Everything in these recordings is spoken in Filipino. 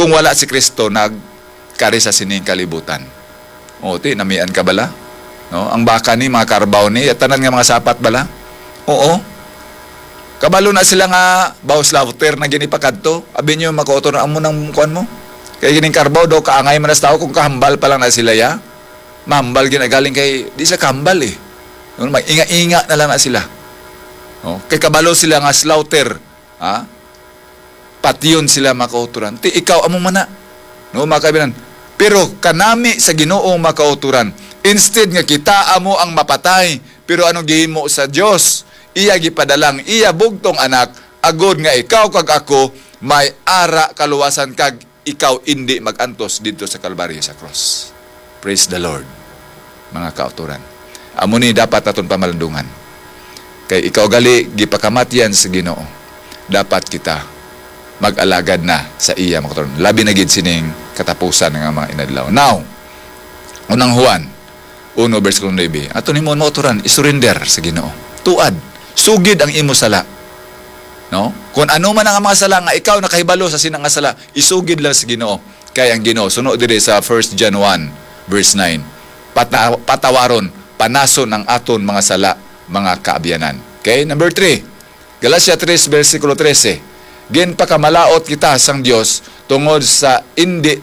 kung wala si Kristo nagkari sa sining kalibutan. O, namian ka bala? No? Ang baka ni, mga karbaw ni, at tanan nga mga sapat bala? Oo. Kabalo na sila nga, bawas lauter na ginipakadto. Abi nyo, makauto na amo ng kuan mo. Kaya gining karbaw daw, kaangay man sa tao kung kahambal pa lang na sila ya. Mahambal ginagaling kay, di sa kambal eh. No? Mag-inga-inga na lang na sila. No? Kay kabalo sila nga slaughter. Ha? Patyon sila makauturan. Ti ikaw amo mana. No, mga kaibigan. Pero kanami sa Ginoo makauturan. Instead nga kita amo ang mapatay, pero anong gihimo sa Dios? Iya gipadalang iya bugtong anak, agod nga ikaw kag ako may ara kaluwasan kag ikaw indi magantos dito sa Kalbaryo sa cross. Praise the Lord. Mga kauturan. Amo ni dapat aton pamalandungan. Kay ikaw gali gipakamatyan sa Ginoo. Dapat kita mag-alagad na sa iya mga kauturan. Labi na gid sining katapusan ng mga inadlaw. Now, unang Juan 1 verse 9. Ato nimo mauturan, isurrender sa Ginoo. Tuad, sugid ang imo sala. No? Kung ano man ang mga sala nga ikaw nakahibalo sa sinang nga sala, isugid lang sa Ginoo. Kay ang Ginoo sunod diri sa 1 John 1 verse 9. Patawaron, panason ang aton mga sala, mga kaabyanan. Okay? Number 3. Galatia 3 versikulo 13. Gin pakamalaot kita sang Dios tungod sa indi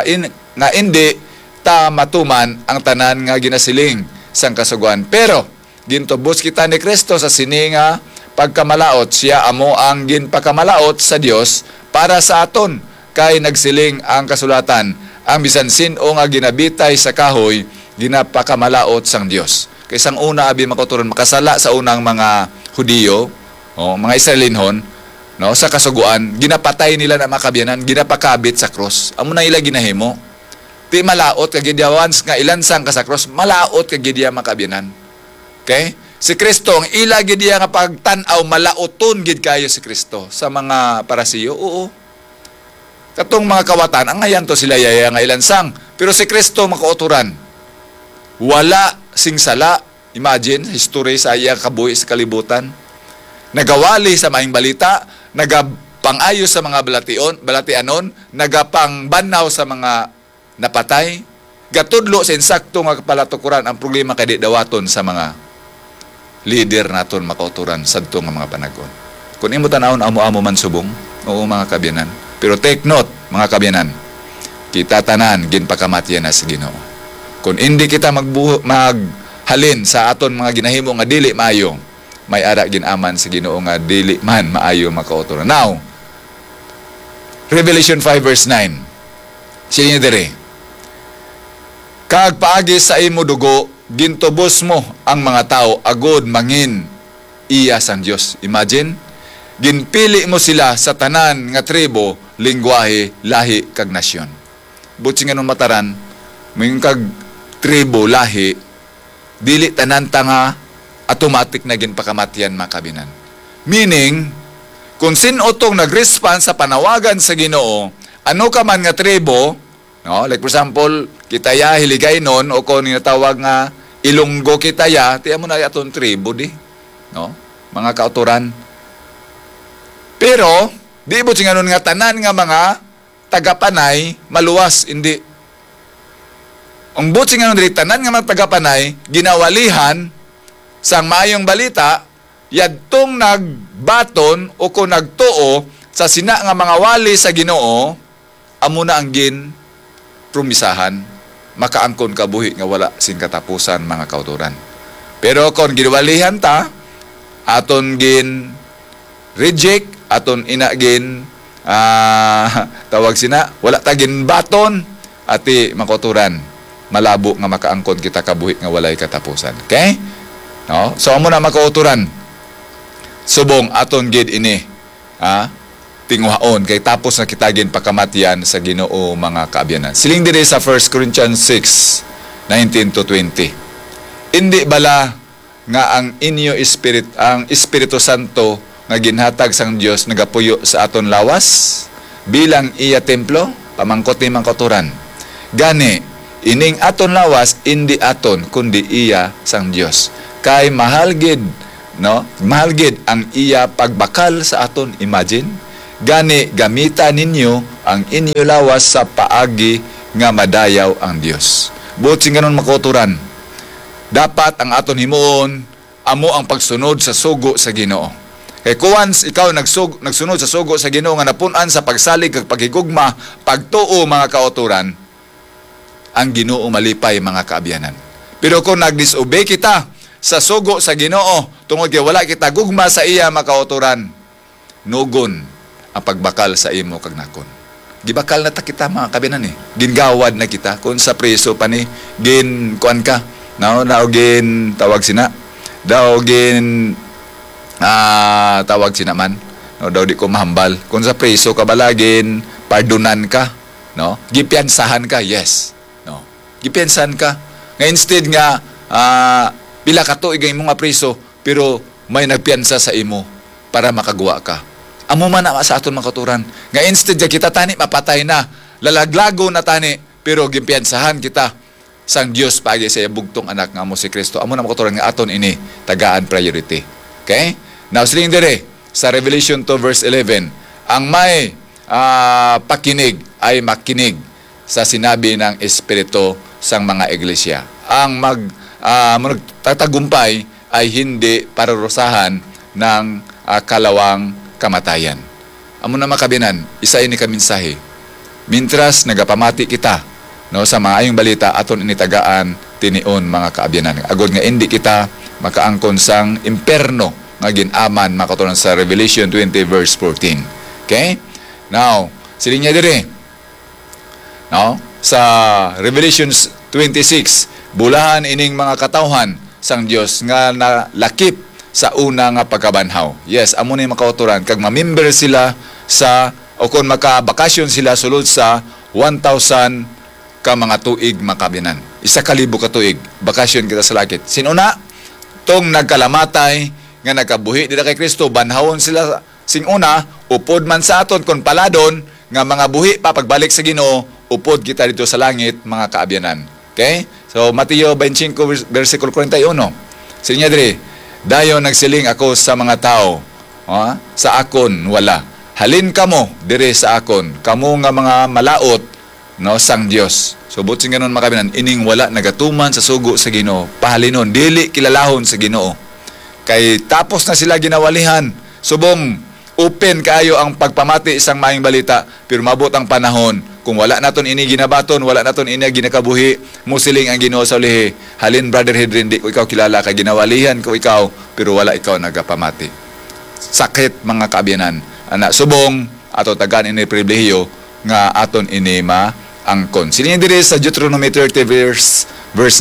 ta matuman ang tanan nga ginasiling sang kasuguan. Pero gintubos kita ni Kristo sa sini nga pagkamalaot, siya amo ang ginpakamalaot sa Dios para sa aton. Kay nagsiling ang kasulatan, ang bisan sino nga ginabitay sa kahoy ginapakamalaot sang Dios. Kay sang una abi makuturon makasala sa unang mga Hudiyo, mga Israelinhon, no, sa kasuguan, ginapatay nila na makabyanan, ginapakabit sa cross. Amo na ila ginahimo. Ti malaot kag once nga ilansang ka sa cross, malaot kag gidya makabyanan. Okay? Si Kristo ang ila gidya nga pagtan-aw malaoton gid kayo si Kristo sa mga parasiyo. Oo. Katong mga kawatan, ang ngayon to sila yaya nga ilansang. Pero si Kristo makauturan. Wala sing sala. Imagine, history sa iya kabuhi sa kalibutan. Nagawali sa maing balita, nagapangayos sa mga balatianon, nagapangbanaw sa mga napatay, gatudlo sa insakto nga kapalatukuran ang problema kay di dawaton sa mga leader naton makauturan sadto nga mga panagon. Kung imo tan-awon amo-amo man subong, oo mga kabyanan. Pero take note, mga kabyanan, kita tanan ginpakamatyan na sa Ginoo. Kung hindi kita maghalin sa aton mga ginahimo nga dili maayo, may ara ginaman sa Ginoo nga dili man maayo makauturan. Now, Revelation 5 verse 9. Siya dire. Kag paagi sa imo dugo, gintubos mo ang mga tao agod mangin iya sang Dios. Imagine, ginpili mo sila sa tanan nga tribo, lingwahe, lahi kag nasyon. Butsi nga nung mataran, may kag tribo, lahi, dili tanan nga automatic na ginpakamatyan makabinan. Meaning, kung sino tong nag-respond sa panawagan sa Ginoo, ano ka man nga tribo, no? Like for example, kitaya hiligay nun, o kung ninatawag nga Ilonggo kitaya, tiyan mo na atong tribo di. No? Mga kauturan. Pero, di mo singanon nga tanan nga mga tagapanay, maluwas, hindi. Ang buti nga nun diri, tanan nga mga tagapanay, ginawalihan, sang maayong balita, yadtong nagbaton o kung nagtuo sa sina nga mga wali sa Ginoo, amo na ang promisahan, makaangkon kabuhi nga wala sing katapusan mga kauturan. Pero kung ginwalihan ta, aton gin reject, aton inagin tawag sina, wala ta gin baton, ati mga kauturan, malabo nga makaangkon kita kabuhi nga walay katapusan. Okay? No? So amo na makauturan. Subong aton gid ini, tinguhaon kay tapos na kitagin pakamatyan sa Ginoo mga kaabyanan. Siling diri sa 1 Corinthians 6:19-20. Indi bala nga ang inyo spirit, ang Espiritu Santo nga ginhatag sang Dios nagapuyo sa aton lawas bilang iya templo, pamangkot ni mangkoturan. Gani ining aton lawas indi aton kundi iya sang Dios. Kay mahal gid, no? Mahal gid ang iya pagbakal sa aton. Imagine, Gani gamita ninyo ang inyo lawas sa paagi nga madayaw ang Dios. Buot sing ganon makoturan. Dapat ang aton himuon amo ang pagsunod sa sugo sa Ginoo. Kay once ikaw nagsunod sa sugo sa Ginoo nga napun-an sa pagsalig kag paghigugma, pagtuo mga kauturan, ang Ginoo malipay mga kaabyanan. Pero kung nagdisobey kita sa sugo sa Ginoo, tungod kay wala kita gugma sa iya mga kauturan, nugon ang pagbakal sa imo kag nakon. Gibakal na ta kita mga kaabyanan Gingawad na kita kung sa preso pa ni gin kuan ka. Gin tawag sina. Tawag sinaman. Daw di ko mahambal. Kung sa preso ka balagin, pardonan ka, gipiansahan ka, yes. Gipiansahan ka. Nga instead nga pila ka tuig ang imong preso, pero may nagpiansa sa imo para makagawa ka. Amo man na sa aton makaturan. Nga instead nga kita tani mapatay na, lalaglago na tani, pero gipiansahan kita sang Dios pagi sa bugtong anak nga amo si Kristo. Amo na makaturan nga aton ini tagaan priority. Okay? Now, siling dire, sa Revelation 2 verse 11, ang may pakinig ay makinig sa sinabi ng Espiritu sang mga iglesia. Ang magtatagumpay ay hindi parurusahan ng kalawang kamatayan. Amo na makabinan, isa ini ka mensahe. Mintras nagapamati kita sa mga ayong balita aton initagaan tinion mga kaabyanan. Agod nga hindi kita makaangkon sang imperno nga ginaman makatunan sa Revelation 20 verse 14. Okay? Now, siling niya dire. Sa Revelation 26, bulahan ining mga katawhan sang Dios nga nalakip sa una nga pagkabanhaw. Yes, amo ni makauturan kag mamember sila sa o kung makabakasyon sila sulod sa 1,000 ka mga tuig makabinan. 1,000 ka tuig, bakasyon kita sa lakit. Sinuna, tong nagkalamatay, nga nagkabuhi dito kay Kristo, banhawon sila sing una, upod man sa aton, kung paladon, nga mga buhi pa, pagbalik sa Ginoo, upod kita dito sa langit, mga kaabyanan. Okay? So, Mateo 25, versikulo 41. Sinya diri, dayon nagsiling ako sa mga tao, sa akon wala. Halin kamo, diri sa akon, kamo nga mga malaot, sang Dios. So buting ganon makabinan, ining wala nagatuman sa sugo sa Ginoo, pahalinon dili kilalahon sa Ginoo. Kay tapos na sila ginawalihan, subong open kaayo ang pagpamati isang maayong balita, pero mabot ang panahon kung wala naton ini ginabaton, wala naton ini ginakabuhi, musiling ang Ginoo sa ulihi. Halin brother Hedrin, di ko ikaw kilala kay ginawalihan ko ikaw, pero wala ikaw nagapamati. Sakit mga kaabyanan. Subong ato tagan ini pribilehiyo nga aton ini angkon. Siling diri sa Deuteronomy 30 verse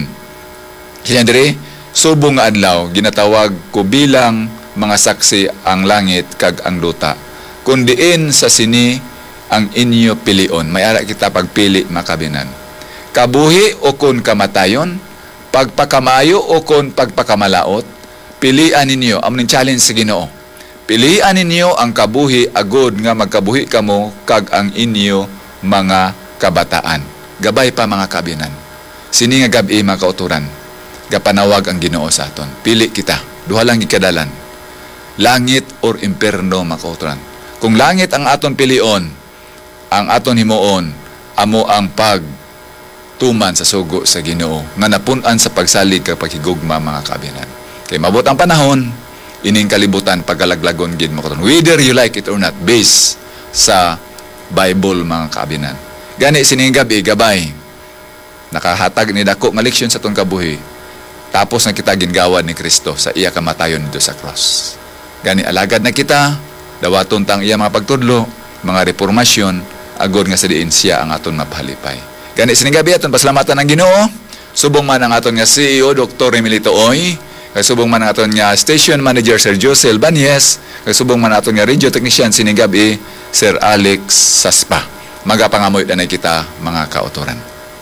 19. Siling diri, subong nga adlaw ginatawag ko bilang mga saksi ang langit kag ang luta. Kun diin sa sini ang inyo pilion. May ara kita pagpili makabinan. Kabuhi o kun kamatayon, pagpakamayo o kun pagpakamalaot, pilian ninyo. Among challenge sa Ginoo. Pilian ninyo ang kabuhi agod nga magkabuhi kamo kag ang inyo mga kabataan. Gabay pa mga kabinan. Sini nga gabi mga kauturan. Gapanawag ang Ginoo sa aton. Pili kita. Duha lang ikadalan. Langit or imperno mga kauturan. Kung langit ang aton pilion, ang aton himuon, amo ang pagtuman sa sugo sa Ginoo nga napun-an sa pagsalig kag paghigugma mga kabinan. Kay mabot ang panahon, ining kalibutan paggalaglagon gid mo katon. Whether you like it or not, based sa Bible mga kabinan. Gani sining gabi gabay. Nakahatag ni dako nga leksyon sa tong kabuhi. Tapos na kita gingawad ni Kristo sa iya kamatayon dito sa cross. Gani alagad na kita, dawaton tang iya mga pagtudlo, mga reformasyon, agod nga sa diin siya ang aton mapahalipay. Gani sining gabi aton pasalamatan ang Ginoo. Subong man ang aton nga CEO Dr. Emilito Oy, kay subong man ang aton nga Station Manager Sir Jose Albanez, kay subong man aton nga Radio Technician sining gabi Sir Alex Saspa. Magapangamoy danay kita mga kauturan.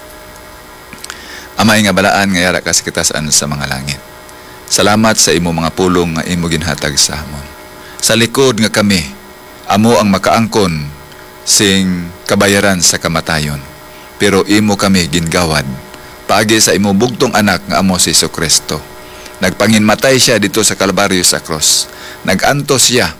Amay nga balaan nga yara kas kita saan sa mga langit. Salamat sa imo mga pulong nga imo ginhatag sa amon. Sa likod nga kami, amo ang makaangkon sing kabayaran sa kamatayon. Pero imo kami gingawad paagi sa imo bugtong anak nga amo si Jesucristo. Nagpanginmatay siya dito sa Kalbaryo sa cross. Nagantos siya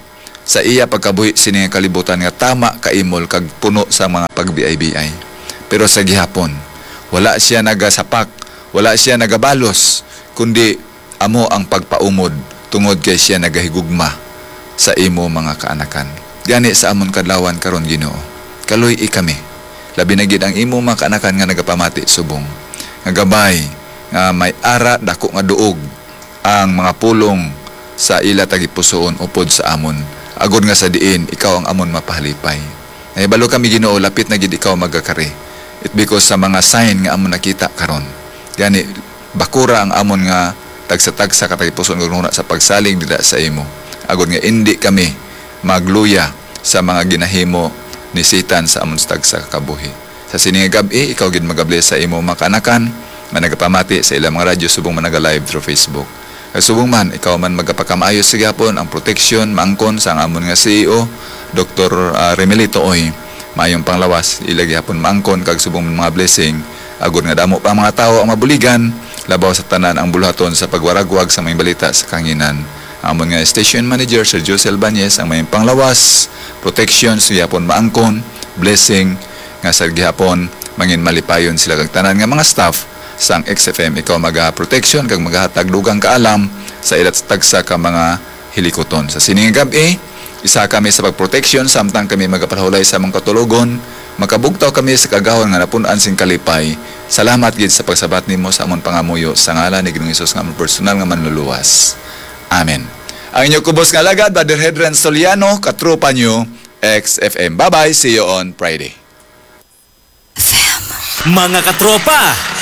sa iya pagkabuhi sini nga kalibutan nga tama kaimol kag puno sa mga pagbiay-biay. Pero sa gihapon, wala siya nagasapak, wala siya nagabalos, kundi amo ang pagpaumod tungod kay siya nagahigugma sa imo mga kaanakan. Gani sa amon kadlawan karon Ginoo, kaluy kami. Labi na gid ang imo mga kaanakan nga nagapamati subong. Nga gabay nga may ara dako nga duog ang mga pulong sa ila tagipusoon upod sa amon. Agod nga sa diin ikaw ang amon mapahalipay. Nahibalo kami Ginoo, lapit na gid ikaw magakari. It because sa mga sign nga amon nakita karon. Gani bakura ang amon nga tagsa-tagsa katagipuson guna sa pagsalig dila sa imo. Agod nga indi kami magluya sa mga ginahimo ni Satan sa amon tagsa kabuhi. Sa sining gabi ikaw gid magabless sa imo mga kanakan nga nagapamati sa ilang mga radyo subong man naga-live through Facebook. Kag subong man ikaw man magapakamaayos sa gyapon ang protection mangkon sa amon nga CEO Dr. Remelito Oy. Mayong panglawas ila gyapon mangkon kag subong mga blessing agud nga damo pa mga tawo ang mabuligan labaw sa tanan ang buluhaton sa pagwaragwag sa mga balita sa kanginan. Amon nga station manager Sir Jose Albanez ang mayong panglawas, protection sa gyapon maangkon, blessing nga sa gyapon mangin malipayon sila kag tanan nga mga staff sang XFM. Ikaw maga-protection kag magahatag dugang kaalam sa ilat tagsa ka mga hilikoton. Sa sining gabi, isa kami sa pagprotection samtang kami magapalhulay sa mga katulogon. Makabugtaw kami sa kagahon nga napunan sing kalipay. Salamat gid sa pagsabat nimo sa amon pangamuyo sa ngalan ni Ginoong Hesus nga amon personal nga manluluwas. Amen. Ang inyong kubos nga lagad, Brother Hedren Soliano, katropa nyo, XFM. Bye-bye. See you on Friday. Mga katropa,